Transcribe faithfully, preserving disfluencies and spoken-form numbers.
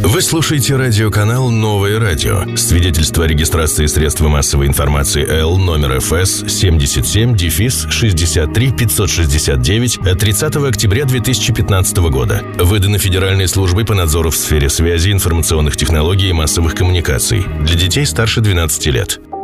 Вы слушаете радиоканал «Новое радио». Свидетельство о регистрации средства массовой информации Л номер эф эс семьдесят семь шестьдесят три пятьсот шестьдесят девять от тридцатого октября две тысячи пятнадцатого года. Выдано Федеральной службой по надзору в сфере связи, информационных технологий и массовых коммуникаций. Для детей старше двенадцати лет.